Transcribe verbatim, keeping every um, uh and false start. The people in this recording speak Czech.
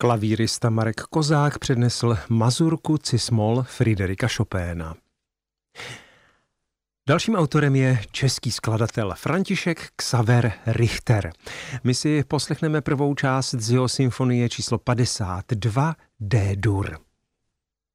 Klavírista Marek Kozák přednesl mazurku cis-moll Friderika Chopina. Dalším autorem je český skladatel František Xaver Richter. My si poslechneme prvou část z jeho symfonie číslo padesát dva D-dur.